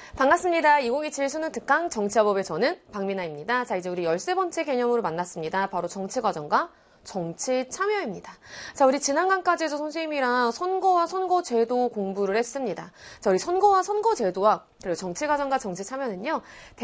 반갑습니다. 2027 수능 특강 정치화법의 저는 박민아입니다. 자, 이제 우리 13번째 개념으로 만났습니다. 바로 정치과정과 정치 참여입니다. 자, 우리 지난 강까지도 선생님이랑 선거와 선거제도 공부를 했습니다. 자, 우리 선거와 선거제도와 그리고 정치과정과 정치 참여는요.